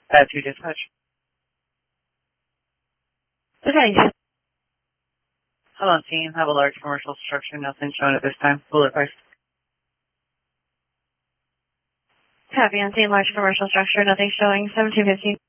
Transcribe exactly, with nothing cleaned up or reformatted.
Add to dispatch. Okay. Hold on, team. Have a large commercial structure. Nothing shown at this time. Bullet price. Copy on scene, large commercial structure, nothing showing, seventeen fifteen.